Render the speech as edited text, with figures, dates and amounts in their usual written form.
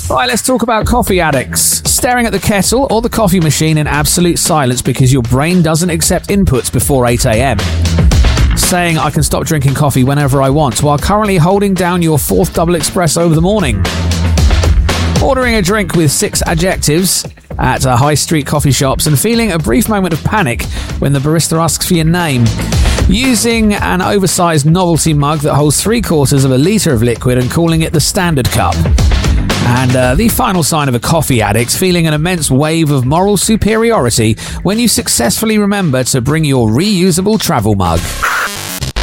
Right, let's talk about coffee addicts. Staring at the kettle or the coffee machine in absolute silence because your brain doesn't accept inputs before 8 a.m. Saying I can stop drinking coffee whenever I want while currently holding down your fourth double espresso of the morning. Ordering a drink with 6 adjectives at high street coffee shops and feeling a brief moment of panic when the barista asks for your name. Using an oversized novelty mug that holds 3/4 of a litre of liquid and calling it the standard cup. And the final sign of a coffee addict, feeling an immense wave of moral superiority when you successfully remember to bring your reusable travel mug.